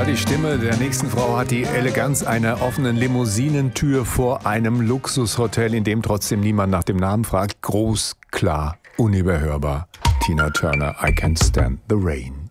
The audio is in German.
Ja, die Stimme der nächsten Frau hat die Eleganz einer offenen Limousinentür vor einem Luxushotel, in dem trotzdem niemand nach dem Namen fragt. Groß, klar, unüberhörbar. Tina Turner, I Can't Stand the Rain.